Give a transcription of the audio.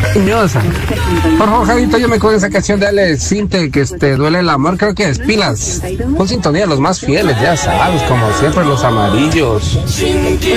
cariñosa. Por favor, Javito, yo me con esa canción de Ale Sinte, que duele el amor, creo que es Pilas. Con sintonía los más fieles, ya sabes, como siempre los amarillos.